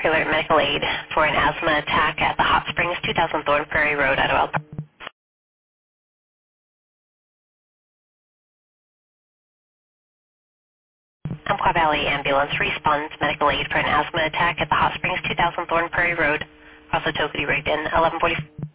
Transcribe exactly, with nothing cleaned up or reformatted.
Alert Medical Aid for an asthma attack at the Hot Springs, two thousand Thorn Prairie Road, Ottawa. Umpqua Valley Ambulance responds medical aid for an asthma attack at the Hot Springs, two thousand Thorn Prairie Road, Ross Tokety, Rigdon, eleven forty.